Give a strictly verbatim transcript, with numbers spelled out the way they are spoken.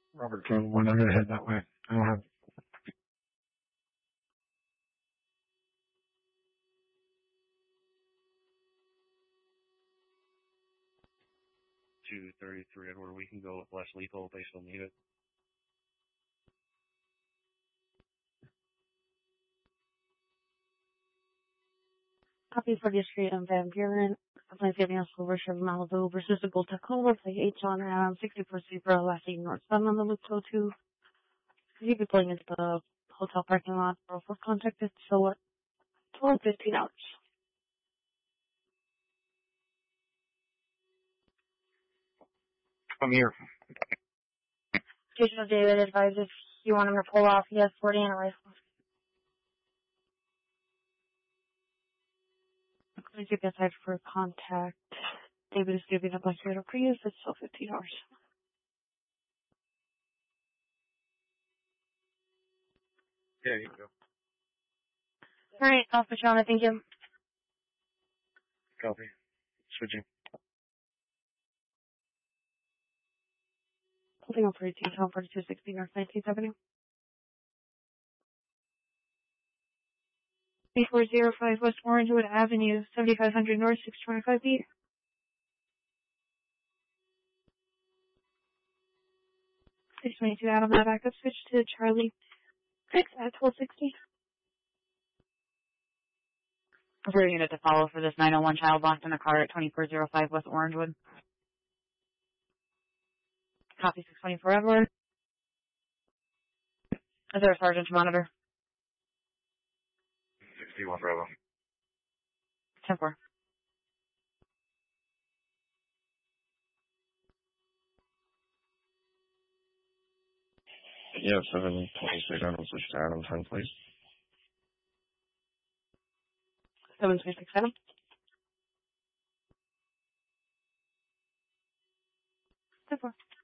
Robert drove one. I'm gonna head that way. I don't have. two thirty-three Edward, we can go with less lethal if they still need it. Copy for the street on Van Buren. Planes giving us over Chevy Malibu versus the Gold Tacoma. Play H on um, sixty-four Zebra, last eight northbound on the loop two oh two. You'll be pulling into the hotel parking lot for for contacted, so what? twelve fifteen hours. I'm here. Station of David advised if you want him to pull off, he has forty and a rifle. Please get inside for contact. David is giving up by zero Prius. It's still fifteen hours. Yeah, you can go. Alright, off the Shauna, thank you. Copy. Switching. Holding on for eighteen, Tom forty-two sixty North nineteenth Avenue. B four zero five West Orangewood Avenue, seventy-five hundred North, six twenty-five feet. six twenty-two out on that backup switch to Charlie six at twelve sixty. For a unit to follow for this nine oh one child locked in a car at twenty-four oh five West Orangewood. Copy six twenty-four Edward. Is there a sergeant to monitor? sixty-one Bravo. ten four. Yeah, seven twenty-six Adam, switch to Adam ten, please. seven twenty-six Adam. ten four.